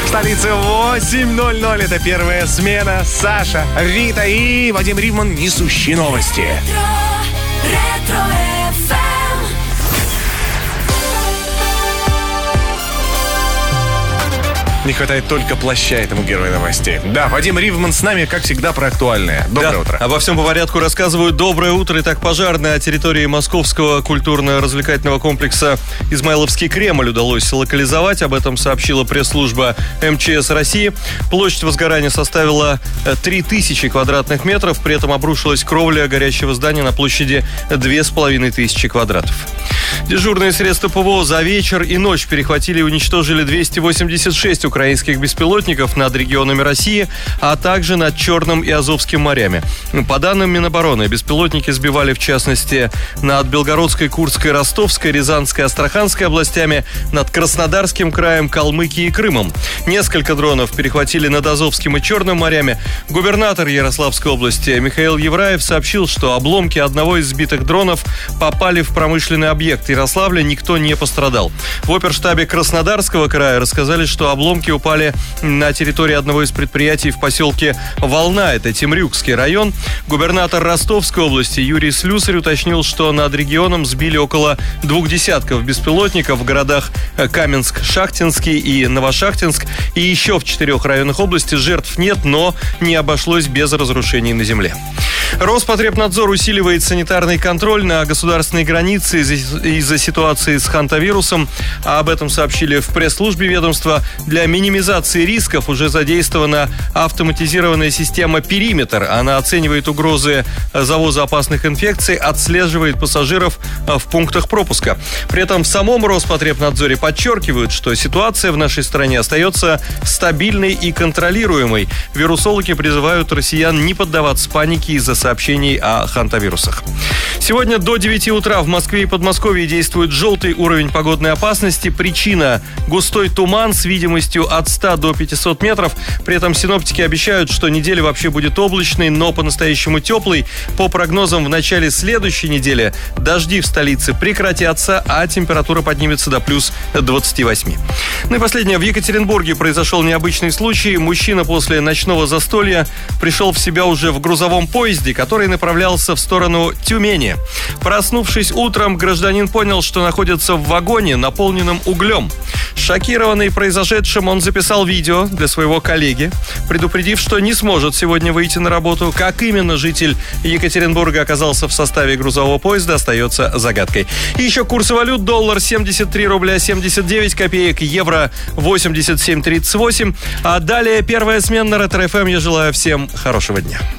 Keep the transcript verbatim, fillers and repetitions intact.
столице восемь ноль ноль. Это первая смена. Саша, Рита и Вадим Ривман, несущие новости. Не хватает только плаща этому герою новостей. Да, Вадим Ривман с нами, как всегда, про актуальное. Доброе да, утро. Обо всем по порядку рассказывают. Доброе утро. Итак, пожар на территории Московского культурно-развлекательного комплекса «Измайловский Кремль» удалось локализовать. Об этом сообщила пресс-служба эм че эс России. Площадь возгорания составила три тысячи квадратных метров. При этом обрушилась кровля горящего здания на площади две с половиной тысячи квадратов. Дежурные средства ПВО за вечер и ночь перехватили и уничтожили двести восемьдесят шесть украинских беспилотников над регионами России, а также над Черным и Азовским морями. По данным Минобороны, беспилотники сбивали, в частности, над Белгородской, Курской, Ростовской, Рязанской, Астраханской областями, над Краснодарским краем, Калмыкией и Крымом. Несколько дронов перехватили над Азовским и Черным морями. Губернатор Ярославской области Михаил Евраев сообщил, что обломки одного из сбитых дронов попали в промышленный объект Ярославля, никто не пострадал. В оперштабе Краснодарского края рассказали, что обломки упали на территории одного из предприятий в поселке Волна, это Темрюкский район. Губернатор Ростовской области Юрий Слюсарь уточнил, что над регионом сбили около двух десятков беспилотников в городах Каменск, Шахтинский и Новошахтинск. И еще в четырех районах области жертв нет, но не обошлось без разрушений на земле. Роспотребнадзор усиливает санитарный контроль на государственной границе из-за ситуации с хантавирусом. Об этом сообщили в пресс-службе ведомства. Для минимизации рисков уже задействована автоматизированная система «Периметр». Она оценивает угрозы завоза опасных инфекций, отслеживает пассажиров в пунктах пропуска. При этом в самом Роспотребнадзоре подчеркивают, что ситуация в нашей стране остается стабильной и контролируемой. Вирусологи призывают россиян не поддаваться панике из-за сообщений о хантавирусах. Сегодня до девяти утра в Москве и Подмосковье действует желтый уровень погодной опасности. Причина – густой туман с видимостью от ста до пятисот метров. При этом синоптики обещают, что неделя вообще будет облачной, но по-настоящему теплой. По прогнозам, в начале следующей недели дожди в столице прекратятся, а температура поднимется до плюс двадцати восьми. Ну и последнее. В Екатеринбурге произошел необычный случай. Мужчина после ночного застолья пришел в себя уже в грузовом поезде, который направлялся в сторону Тюмени. Проснувшись утром, гражданин понял, что находится в вагоне, наполненном углем. Шокированный произошедшим, он записал видео для своего коллеги, предупредив, что не сможет сегодня выйти на работу. Как именно житель Екатеринбурга оказался в составе грузового поезда, остается загадкой. И еще курсы валют: доллар семьдесят три рубля семьдесят девять копеек, евро восемьдесят семь тридцать восемь. А далее первая смена на Ретро-ФМ. Я желаю всем хорошего дня.